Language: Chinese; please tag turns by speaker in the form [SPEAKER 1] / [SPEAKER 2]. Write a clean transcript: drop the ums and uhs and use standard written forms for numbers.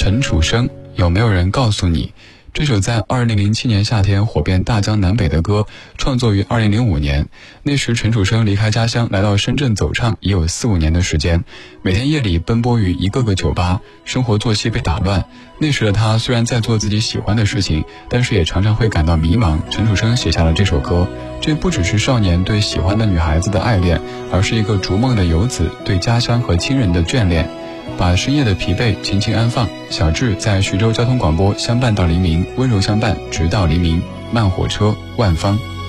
[SPEAKER 1] 陈楚生，有没有人告诉你？这首在2007年夏天火遍大江南北的歌，创作于2005年。那时陈楚生离开家乡来到深圳走唱已有4-5年的时间，每天夜里奔波于一个个酒吧，生活作息被打乱。那时的他虽然在做自己喜欢的事情，但是也常常会感到迷茫。陈楚生写下了这首歌，这不只是少年对喜欢的女孩子的爱恋，而是一个逐梦的游子对家乡和亲人的眷恋。把深夜的疲惫轻轻安放，小智在徐州交通广播相伴到黎明，温柔相伴直到黎明，慢火车万方。